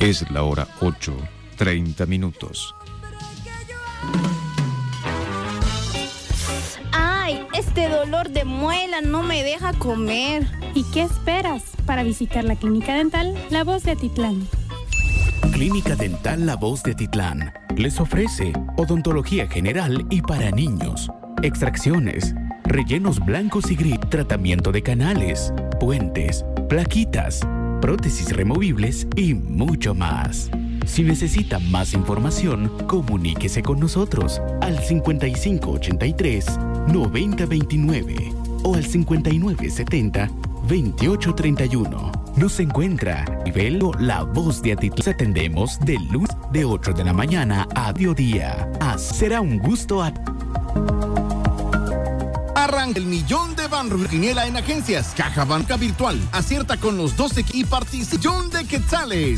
Es la hora 8:30. ¡Ay! Este dolor de muela no me deja comer. ¿Y qué esperas para visitar la Clínica Dental La Voz de Atitlán? Clínica Dental La Voz de Atitlán les ofrece odontología general y para niños, extracciones, rellenos blancos y gris, tratamiento de canales, puentes, plaquitas, prótesis removibles y mucho más. Si necesita más información, comuníquese con nosotros al 5583-9029 o al 5970-2831. Nos encuentra nivel La Voz de Atitlán. Atendemos de luz de 8 de la mañana a mediodía. Será un gusto Arranca el millón de Banru Quiniela en agencias. Caja Banca Virtual. Acierta con los 12 y participación de quetzales.